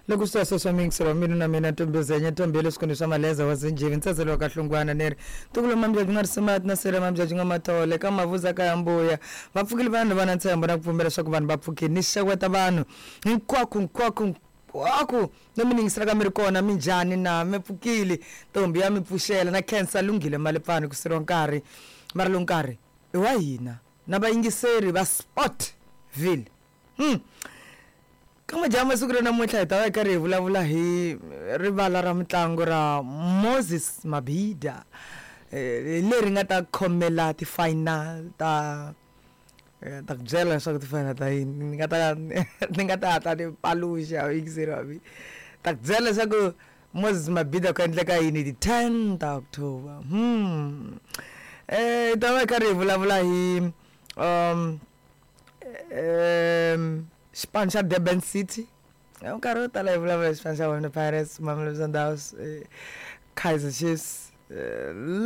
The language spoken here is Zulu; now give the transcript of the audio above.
loko sasa swamingiselo mina na mina ntombezenya ntombele sikondiswa maleza wazinjivi nsazelo kahlungwana neri tukulo mamja jungari smart na sera mamja junga matole kama vuza kaya mbuya vapfukile vanhu vana ntshembo na kupfumela swa ku vanhu va pfukile ni xeweta vanhu hinkwako nominingisela ka mi ri kona minjhani na mi pfukile ntombi ya mi pfuxela na cancer lungile malepfani ku siriwa nkarhi mara lo nkarhi i wa hina na vayingiseri va Sportville kama jama siku ra namuntlha hi ta va hi karhi hi vulavula hi rivala ra mitlangu ra Moses Mabhida leri nga ta khomela ti-final ta ku byela leswaku ti-final ta yini ni nga ta hatla ni paluxa yingiseri wa mina ta ku byela leswaku Moses Mabhida ku endleka yini di 10 ta October hi ta va hi karhi hi vulavula hi xipano xa Durban City nkarhi wo tala hi vulavula hi xipano xa Orlando Pirates, Mamelodi Sundowns, Kaizer Chiefs